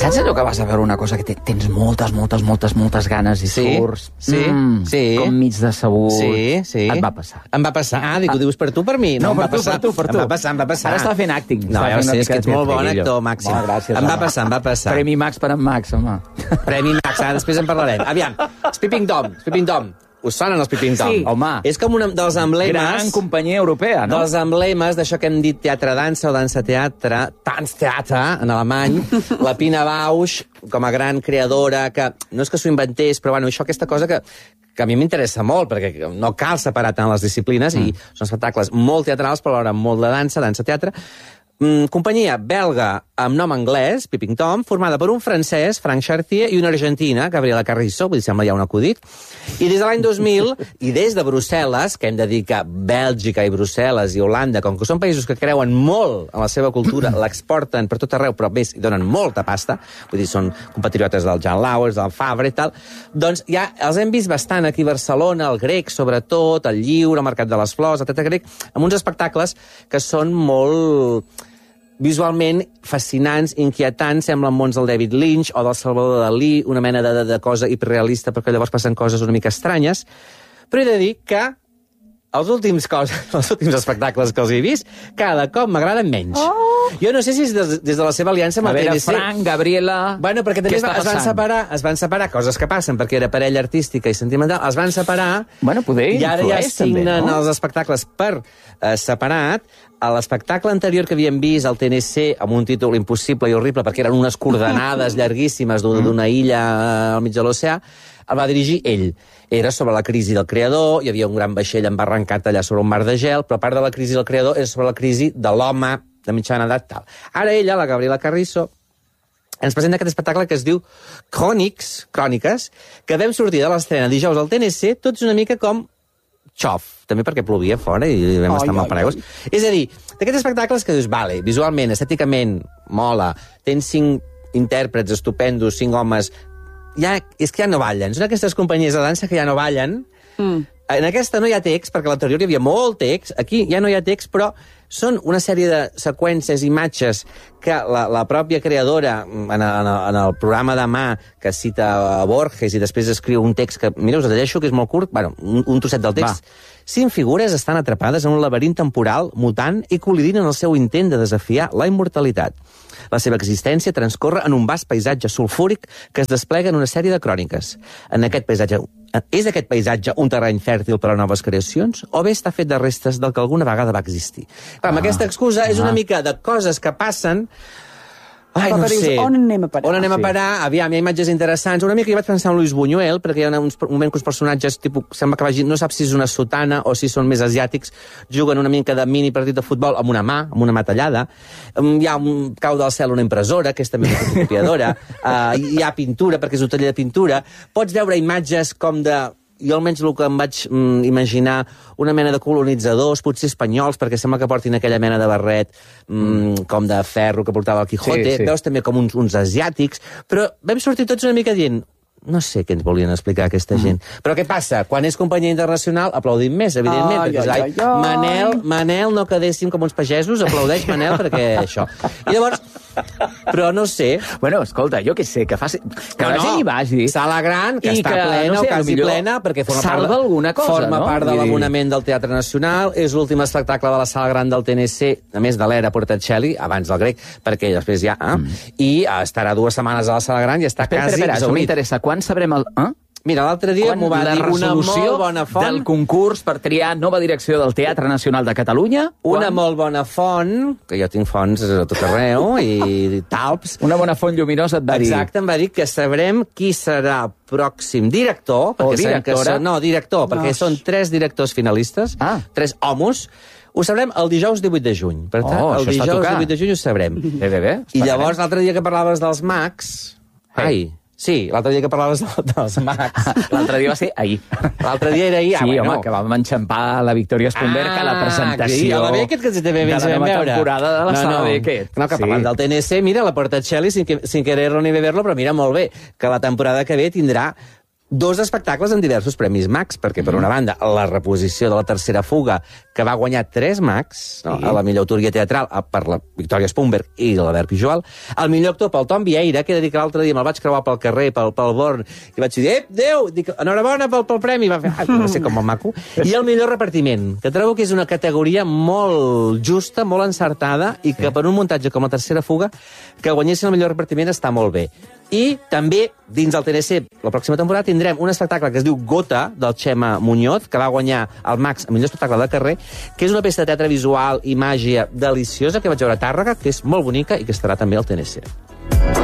Saps allò que vas a veure una cosa que tens moltes ganes i surts? Sí. Com mig decebut. Sí. Et va passar. Em va passar. Ah, dic, ho dius per tu, per mi? No, per tu. Em va passar. Ara està fent acting. No, ja ho sé, és que ets molt bon actor, Màxim. Gràcies. Em va passar. Premi Max per en Max, home. Premi Max, després en parlarem. Aviam, els Peeping Tom. Us sonen els Peeping Tom? Sí, home. És com un dels emblemes... Gran companyia europea, no? Dels emblemes d'això que hem dit teatre-dansa o dansa-teatre, Tanztheater, en alemany, la Pina Bausch, com a gran creadora, que no és que s'ho inventés, però bueno, aquesta cosa que a mi m'interessa molt, perquè no cal separar tant les disciplines, i són espectacles molt teatrals, però alhora molt de dansa-teatre. Companyia belga amb nom anglès, Peeping Tom, formada per un francès, Franck Chartier, i una argentina, Gabriela Carrizo, vull dir, sembla ja un acudit. I des de l'any 2000, i des de Brussel·les, que hem de dir que Bèlgica i Brussel·les i Holanda, com que són països que creuen molt en la seva cultura, l'exporten per tot arreu, però més, hi donen molta pasta, vull dir, són compatriotes del Jan Lauwers, del Fabre i tal, doncs ja els hem vist bastant aquí a Barcelona, el Grec, sobretot, el Lliure, el Mercat de les Flors, el Teatre Grec, amb uns espectacles que són molt visualment fascinants, inquietants, semblen mons del David Lynch o del Salvador Dalí, una mena de cosa hiperrealista, perquè llavors passen coses una mica estranyes. Però he de dir que els últims espectacles que els he vist, cada cop m'agraden menys. Jo no sé si és des de la seva aliança amb el TNC. Frank, Gabriela... Bueno, perquè també es van separar coses que passen, perquè era parella artística i sentimental, es van separar, bueno, i ara ja signen els espectacles per separat. A l'espectacle anterior que havíem vist al TNC, amb un títol impossible i horrible, perquè eren unes coordenades llarguíssimes d'una illa al mig de l'oceà, el va dirigir ell. Era sobre la crisi del creador, hi havia un gran vaixell embarrancat allà sobre un mar de gel, però a part de la crisi del creador és sobre la crisi de l'home de mitjana edat tal. Ara ella, la Gabriela Carrizo, ens presenta aquest espectacle que es diu Cròniques, que vam sortir de l'estrena dijous al TNC, tots una mica com xof, també perquè plovia fora i vam estar amb el paraigües. És a dir, d'aquests espectacles que dius, vale, visualment, estèticament, mola, tens 5 intèrprets estupendos, 5 homes, és que ja no ballen. Són aquestes companyies de dansa que ja no ballen. En aquesta no hi ha text, perquè a l'anterior hi havia molt text, aquí ja no hi ha text, però són una sèrie de seqüències, imatges, que la pròpia creadora, en el programa de mà, que cita a Borges i després escriu un text que, mira, us el llegeixo, que és molt curt, bueno, un trosset del text. 5 figures estan atrapades en un laberint temporal, mutant i col·lidint en el seu intent de desafiar la immortalitat. La seva existència transcorre en un vast paisatge sulfúric que es desplega en una sèrie de cròniques. És aquest paisatge un terreny fèrtil per a noves creacions o bé està fet de restes del que alguna vegada va existir? Amb aquesta excusa és una mica de coses que passen... Ai, no sé. On anem a parar? On anem a parar? Aviam, hi ha imatges interessants. Una mica jo vaig pensar en Luis Buñuel, perquè hi ha un moment que uns personatges, tipus, sembla que vagin, no sap si és una sotana o si són més asiàtics, juguen una mica de mini partit de futbol amb una mà tallada. Hi ha un cau del cel una impressora, que és també una fotocopiadora. Hi ha pintura, perquè és un taller de pintura. Pots veure imatges com de... Jo almenys el que em vaig imaginar, una mena de colonitzadors, potser espanyols, perquè sembla que portin aquella mena de barret com de ferro que portava el Quijote. Sí. Veus també com uns asiàtics, però vam sortir tots una mica dient... No sé què ens volien explicar aquesta gent. Però què passa? Quan és companyia internacional, aplaudim més, evidentment. Manel, no quedéssim com uns pagesos, aplaudeix Manel perquè això. I llavors, però no sé... Bueno, escolta, jo què sé, que vagi i vagi. Sala gran, que està plena o quasi plena, perquè forma part de l'abonament del Teatre Nacional, és l'últim espectacle de la Sala Gran del TNC, a més de l'era Portacelli, abans del Grec, perquè després ja... I estarà 2 setmanes a la Sala Gran i està quasi exaurit. Això m'interessa. Quan sabrem el... Mira, l'altre dia m'ho va dir una molt bona font... del concurs per triar nova direcció del Teatre Nacional de Catalunya. Una molt bona font, que jo tinc fonts a tot arreu, i talps. Una bona font lluminosa et va dir... Exacte, em va dir que sabrem qui serà pròxim director... O directora. Director, perquè són 3 directors finalistes, 3 homos. Ho sabrem el dijous 18 de juny. Per tant, el dijous 18 de juny ho sabrem. Bé. I llavors, l'altre dia que parlaves dels mags... Sí, l'altre dia que parlaves dels mags. L'altre dia va ser ahir. L'altre dia era ahir, sí, home, que vam enxampar la Victòria Esponberg a la presentació a la Beckett, que també de la nova temporada de la Sala Beckett. No, que parlant del TNC, mira, la Portacelli, sin querer-lo ni beberlo, però mira, molt bé, que la temporada que ve tindrà 2 espectacles amb diversos premis Max, perquè, per una banda, la reposició de La tercera fuga, que va guanyar 3 Max, no? A la millor autoria teatral per la Victòria Spumberg i l'Albert Pijual, el millor actor pel Tom Vieira, que he de dir que l'altre dia me'l vaig creuar pel carrer, pel Born, i vaig dir, Déu, enhorabona pel premi, va ser com el maco, i el millor repartiment, que trobo que és una categoria molt justa, molt encertada, i que per un muntatge com La tercera fuga, que guanyessin el millor repartiment està molt bé. I també, dins del TNC, la pròxima temporada tindrem un espectacle que es diu Gota, del Xema Muñoz, que va guanyar el Max, el millor espectacle de carrer, que és una peça de teatre visual i màgia deliciosa que vaig veure a Tàrrega, que és molt bonica i que estarà també al TNC.